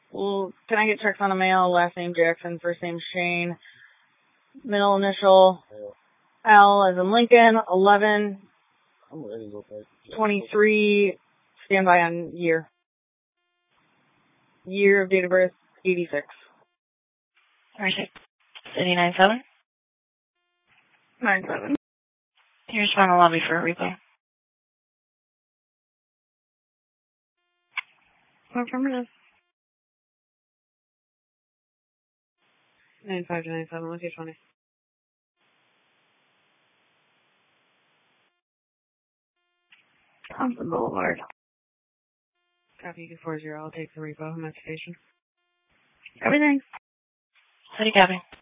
Well, can I get checks on the mail? Last name Jackson, first name Shane, middle initial L as in Lincoln, 11, I'm ready to go back. 23, stand by on year. Year of date of birth, 86. Alright, City 97? 97. Here's from the lobby for a replay. Affirmative. 95 to 97, what's your 20? Thompson Boulevard. Copy 240, I'll take the repo. I'm at station. Everything. City copy.